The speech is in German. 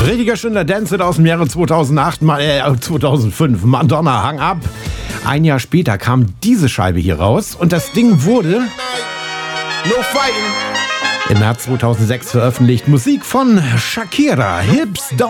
Richtiger schöner Dance aus dem Jahre 2005. Madonna, Hang Up. Ein Jahr später kam diese Scheibe hier raus und das Ding wurde im März 2006 veröffentlicht. Musik von Shakira, Hips Don't